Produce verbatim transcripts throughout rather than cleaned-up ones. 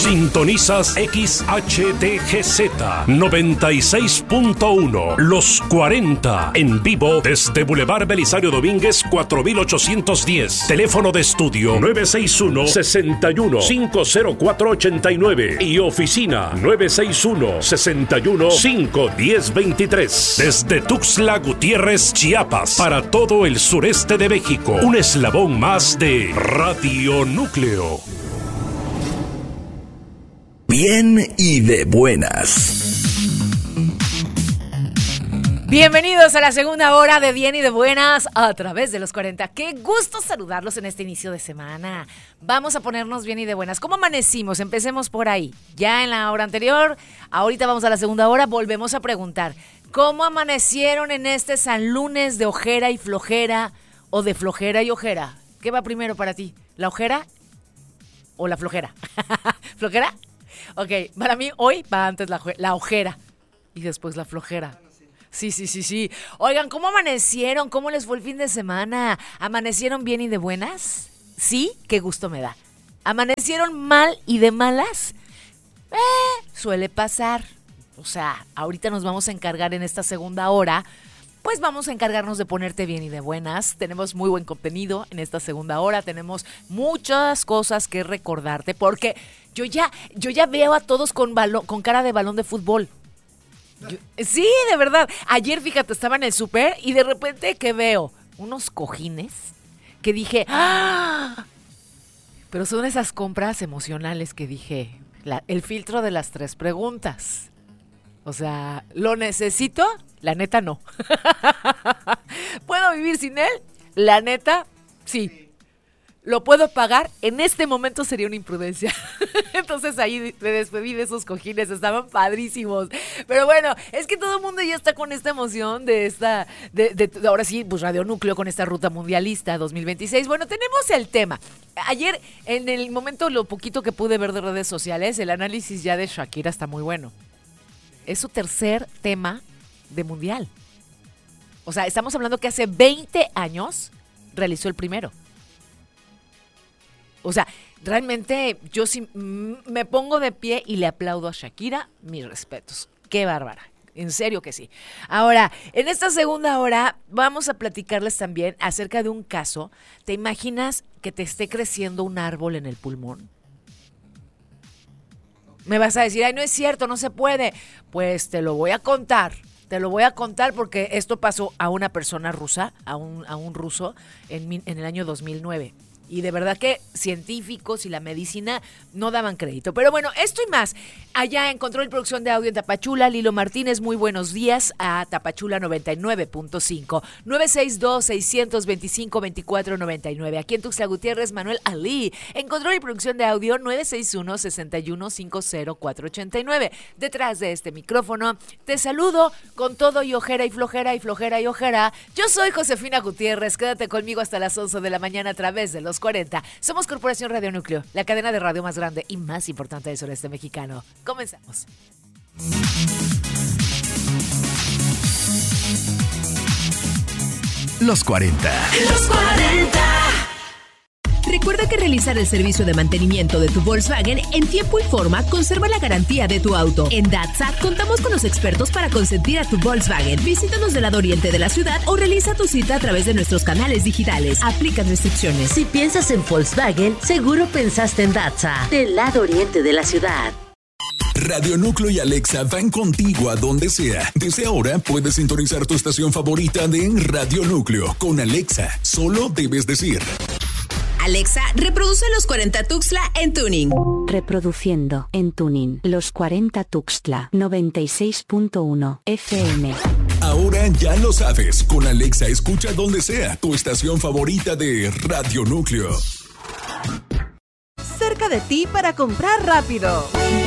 Sintonizas X H T G Z noventa y seis punto uno, Los cuarenta, en vivo desde Boulevard Belisario Domínguez cuatro mil ochocientos diez. Teléfono de estudio nueve seis uno, seis uno, cinco cero cuatro ocho nueve y oficina nueve seis uno, seis uno, cinco uno cero dos tres. Desde Tuxtla Gutiérrez, Chiapas, para todo el sureste de México, un eslabón más de Radio Núcleo. Bien y de buenas. Bienvenidos a la segunda hora de Bien y de Buenas a través de los cuarenta. Qué gusto saludarlos en este inicio de semana. Vamos a ponernos bien y de buenas. ¿Cómo amanecimos? Empecemos por ahí. Ya en la hora anterior, ahorita vamos a la segunda hora, volvemos a preguntar. ¿Cómo amanecieron en este San Lunes de ojera y flojera o de flojera y ojera? ¿Qué va primero para ti? ¿La ojera o la flojera? ¿Flojera? Ok, para mí hoy va antes la, la ojera y después la flojera. Sí, sí, sí, sí. Oigan, ¿cómo amanecieron? ¿Cómo les fue el fin de semana? ¿Amanecieron bien y de buenas? Sí, qué gusto me da. ¿Amanecieron mal y de malas? Eh, suele pasar. O sea, ahorita nos vamos a encargar en esta segunda hora, pues vamos a encargarnos de ponerte bien y de buenas. Tenemos muy buen contenido en esta segunda hora, tenemos muchas cosas que recordarte, porque yo ya, yo ya veo a todos con, balón, con cara de balón de fútbol. Yo, sí, de verdad. Ayer, fíjate, estaba en el súper y de repente, ¿qué veo? Unos cojines que dije, ¡ah! Pero son esas compras emocionales que dije, la, el filtro de las tres preguntas. O sea, ¿lo necesito? La neta, no. ¿Puedo vivir sin él? La neta, sí. ¿Lo puedo pagar? En este momento sería una imprudencia. Entonces ahí me despedí de esos cojines, estaban padrísimos. Pero bueno, es que todo el mundo ya está con esta emoción de esta, de, de, ahora sí, pues Radio Núcleo con esta ruta mundialista dos mil veintiséis. Bueno, tenemos el tema. Ayer, en el momento, lo poquito que pude ver de redes sociales, el análisis ya de Shakira está muy bueno. Es su tercer tema de mundial. O sea, estamos hablando que hace veinte años realizó el primero. O sea, realmente yo sí me pongo de pie y le aplaudo a Shakira, mis respetos. Qué bárbara, en serio que sí. Ahora, en esta segunda hora vamos a platicarles también acerca de un caso. ¿Te imaginas que te esté creciendo un árbol en el pulmón? Me vas a decir, ay, no es cierto, no se puede. Pues te lo voy a contar. Te lo voy a contar porque esto pasó a una persona rusa, a un, a un ruso, en, en el año dos mil nueve. Y de verdad que científicos y la medicina no daban crédito. Pero bueno, esto y más. Allá en Control y Producción de Audio en Tapachula, Lilo Martínez, muy buenos días a Tapachula noventa y nueve punto cinco. nueve seis dos, seis dos cinco, dos cuatro nueve nueve. Aquí en Tuxtla Gutiérrez, Manuel Ali. En Control y Producción de Audio, nueve seis uno, seis uno, cinco cero cuatro ocho nueve. Detrás de este micrófono, te saludo con todo y ojera y flojera y flojera y ojera. Yo soy Josefina Gutiérrez. Quédate conmigo hasta las once de la mañana a través de los cuarenta. Somos Corporación Radio Núcleo, la cadena de radio más grande y más importante del sureste mexicano. Comenzamos. Los cuarenta. Los cuarenta. Recuerda que realizar el servicio de mantenimiento de tu Volkswagen en tiempo y forma conserva la garantía de tu auto. En Datsa contamos con los expertos para consentir a tu Volkswagen. Visítanos del lado oriente de la ciudad o realiza tu cita a través de nuestros canales digitales. Aplican restricciones. Si piensas en Volkswagen, seguro pensaste en Datsa, del lado oriente de la ciudad. Radio Núcleo y Alexa van contigo a donde sea. Desde ahora puedes sintonizar tu estación favorita de Radio Núcleo. Con Alexa, solo debes decir: Alexa, reproduce Los cuarenta Tuxtla en Tuning. Reproduciendo en Tuning Los cuarenta Tuxtla noventa y seis punto uno F M. Ahora ya lo sabes. Con Alexa escucha donde sea tu estación favorita de Radio Núcleo. Cerca de ti para comprar rápido.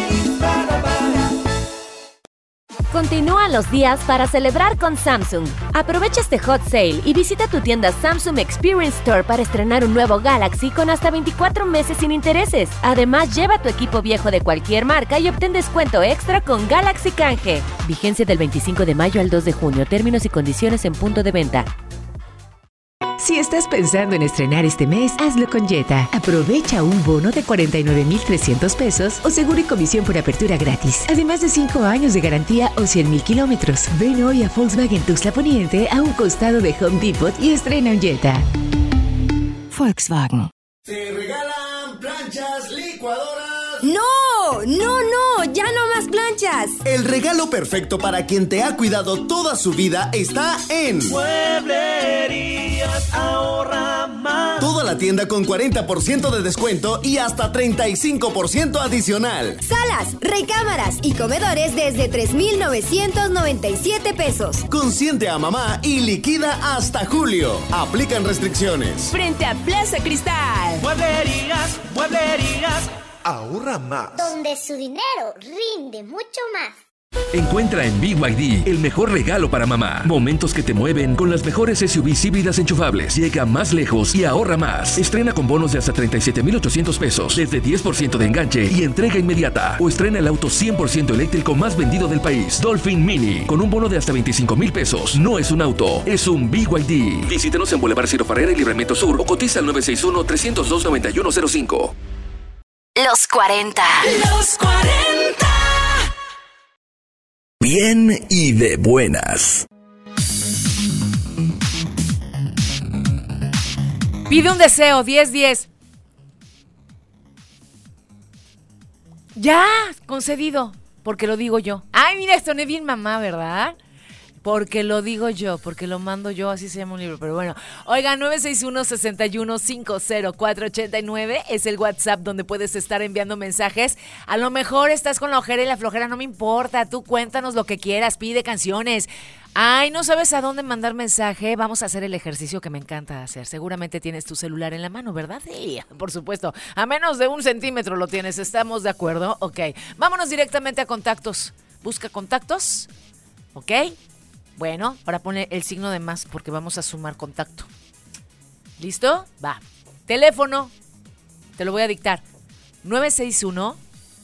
Continúan los días para celebrar con Samsung. Aprovecha este hot sale y visita tu tienda Samsung Experience Store para estrenar un nuevo Galaxy con hasta veinticuatro meses sin intereses. Además, lleva tu equipo viejo de cualquier marca y obtén descuento extra con Galaxy Canje. Vigencia del veinticinco de mayo al dos de junio. Términos y condiciones en punto de venta. Si estás pensando en estrenar este mes, hazlo con Jetta. Aprovecha un bono de cuarenta y nueve mil trescientos pesos o seguro y comisión por apertura gratis. Además de cinco años de garantía o cien mil kilómetros. Ven hoy a Volkswagen Tuxtla Poniente a un costado de Home Depot y estrena un Jetta. Volkswagen. Te regalan planchas, licuadoras. ¡No! ¡No, no! ¡Ya no más planchas! El regalo perfecto para quien te ha cuidado toda su vida está en Mueblerías Ahorra Más. Toda la tienda con cuarenta por ciento de descuento y hasta treinta y cinco por ciento adicional. Salas, recámaras y comedores desde tres mil novecientos noventa y siete pesos. Consiente a mamá y liquida hasta julio. Aplican restricciones. Frente a Plaza Cristal. Mueblerías, mueblerías. Ahorra más. Donde su dinero rinde mucho más. Encuentra en B Y D el mejor regalo para mamá. Momentos que te mueven con las mejores S U Vs híbridas enchufables. Llega más lejos y ahorra más. Estrena con bonos de hasta treinta y siete mil ochocientos pesos, desde diez por ciento de enganche y entrega inmediata. O estrena el auto cien por ciento eléctrico más vendido del país, Dolphin Mini, con un bono de hasta veinticinco mil pesos. No es un auto, es un B Y D. Visítenos en Boulevard Ciro Farrera y Libramiento Sur o cotiza al nueve seis uno, tres cero dos, nueve uno cero cinco. Los cuarenta. Los cuarenta. Bien y de buenas. Pide un deseo, diez diez. Ya, concedido, porque lo digo yo. Ay, mira, soné bien mamá, ¿verdad? Porque lo digo yo, porque lo mando yo, así se llama un libro, pero bueno. Oiga, nueve seis uno, seis uno, cinco cero cuatro ocho nueve es el WhatsApp donde puedes estar enviando mensajes. A lo mejor estás con la ojera y la flojera, no me importa, tú cuéntanos lo que quieras, pide canciones. Ay, ¿no sabes a dónde mandar mensaje? Vamos a hacer el ejercicio que me encanta hacer. Seguramente tienes tu celular en la mano, ¿verdad? Sí, por supuesto. A menos de un centímetro lo tienes, ¿estamos de acuerdo? Ok, vámonos directamente a contactos. Busca contactos, ¿ok? Bueno, ahora pone el signo de más porque vamos a sumar contacto. ¿Listo? Va. Teléfono. Te lo voy a dictar. nueve seis uno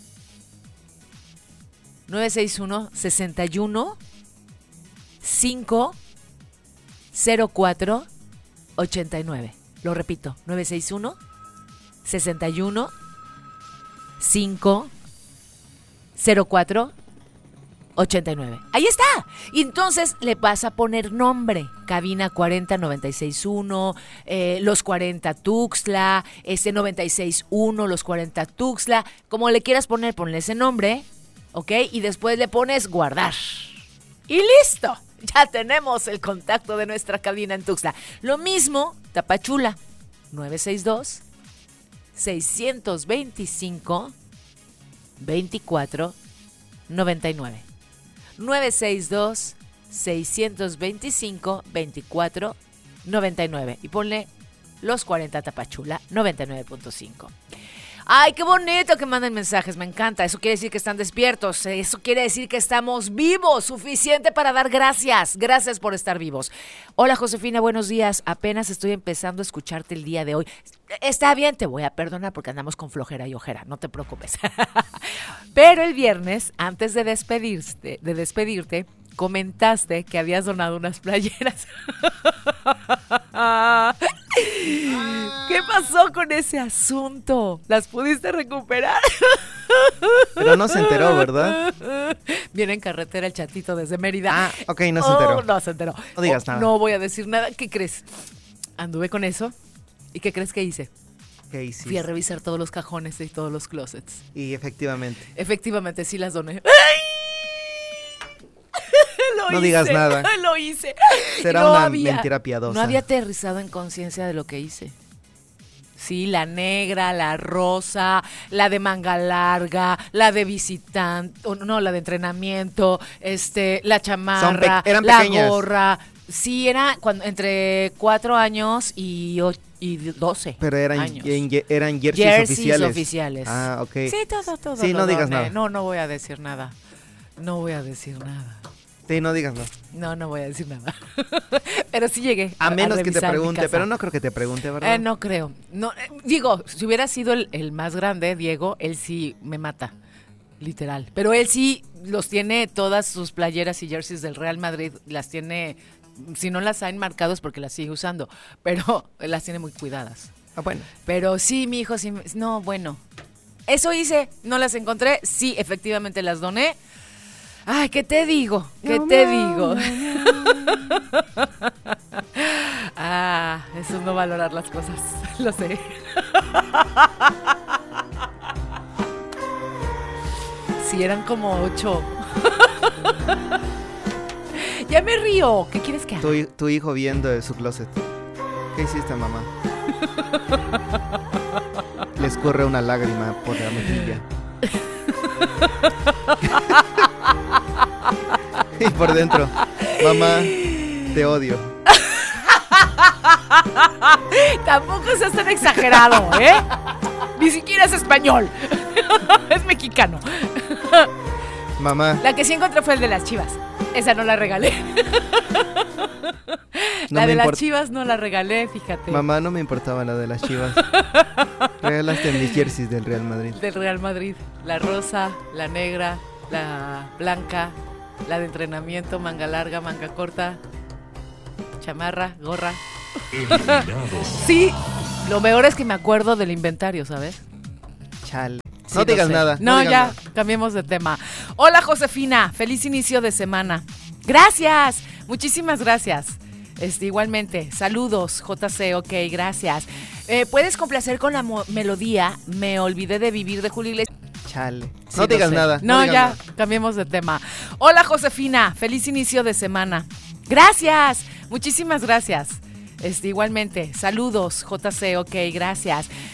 nueve seis uno, seis uno cinco cero cuatro ocho nueve. Lo repito. nueve seis uno seis uno cinco cero cuatro ocho nueve. Ahí está. Y entonces le vas a poner nombre. Cabina cuarenta noventa y seis uno, eh, Los cuarenta Tuxtla, ese noventa y seis uno, Los cuarenta Tuxtla. Como le quieras poner, ponle ese nombre, ¿ok? Y después le pones guardar. Y listo. Ya tenemos el contacto de nuestra cabina en Tuxtla. Lo mismo, Tapachula. nueve seis dos, seis dos cinco, veinticuatro noventa y nueve. nueve seis dos, seis dos cinco, veinticuatro noventa y nueve. Y ponle Los cuarenta Tapachula noventa y nueve punto cinco. Ay, qué bonito que manden mensajes, me encanta. Eso quiere decir que están despiertos, eso quiere decir que estamos vivos, suficiente para dar gracias. Gracias por estar vivos. Hola, Josefina, buenos días. Apenas estoy empezando a escucharte el día de hoy. Está bien, te voy a perdonar porque andamos con flojera y ojera, no te preocupes. Pero el viernes, antes de despedirte, de despedirte, comentaste que habías donado unas playeras. ¿Qué pasó con ese asunto? ¿Las pudiste recuperar? Pero no se enteró, ¿verdad? Viene en carretera el chatito desde Mérida. Ah, ok, no se enteró. Oh, no se enteró. No digas oh, nada. No voy a decir nada. ¿Qué crees? Anduve con eso. ¿Y qué crees que hice? ¿Qué hiciste? Fui a revisar todos los cajones y todos los closets. Y efectivamente. Efectivamente, sí las doné. ¡Ay! Lo no hice, digas nada. Lo hice. Será no una había, mentira piadosa. No había aterrizado en conciencia de lo que hice. Sí, la negra, la rosa, la de manga larga, la de visitante, oh, no, la de entrenamiento, este, la chamarra, pe- eran la pequeñas. gorra. Sí, era cuando, entre cuatro años y, ocho, y doce Pero eran, años. En, eran jerseys, jerseys oficiales. oficiales. Ah, ok. Sí, todo, todo. Sí, lo no digas doné. nada. No, no voy a decir nada. No voy a decir nada. Sí, no digas nada. No, no voy a decir nada. Pero sí llegué. A, a menos a que te revisar mi pregunte, casa. pero no creo que te pregunte, ¿verdad? Eh, no creo. No, eh, digo, si hubiera sido el, el más grande, Diego, él sí me mata. Literal. Pero él sí los tiene, todas sus playeras y jerseys del Real Madrid, las tiene si no las ha enmarcado es porque las sigue usando, pero las tiene muy cuidadas. Ah, bueno. Pero sí, mi hijo, sí, no, bueno. Eso hice, no las encontré, sí, efectivamente las doné. Ay, ¿qué te digo? ¿Qué te digo? Ah, eso es no valorar las cosas, lo sé. Sí, eran como ocho. Ya me río. ¿Qué quieres que haga? Tu, tu hijo viendo su closet. ¿Qué hiciste, mamá? Le escurre una lágrima por la mejilla. Y por dentro, mamá, te odio. Tampoco seas tan exagerado, ¿eh? Ni siquiera es español. Es mexicano. Mamá. La que sí encontré fue el de las Chivas. Esa no la regalé. No la de import- las Chivas no la regalé, fíjate. Mamá, no me importaba la de las Chivas. Regalaste mis jerseys del Real Madrid. Del Real Madrid. La rosa, la negra, la blanca, la de entrenamiento, manga larga, manga corta, chamarra, gorra. Sí, lo mejor es que me acuerdo del inventario, ¿sabes? Chale. Sí, no digas sé. nada. No, no digas ya, nada. cambiemos de tema. Hola, Josefina, feliz inicio de semana. Gracias, muchísimas gracias. Este, igualmente, saludos, J C, ok, gracias. Eh, ¿Puedes complacer con la mo- melodía Me olvidé de vivir de Julio Iglesias? Chale. Sí, no lo digas sé. nada. No, digas ya, nada. cambiemos de tema. Hola, Josefina, feliz inicio de semana. Gracias, muchísimas gracias. Este, igualmente, saludos, J C, ok, gracias.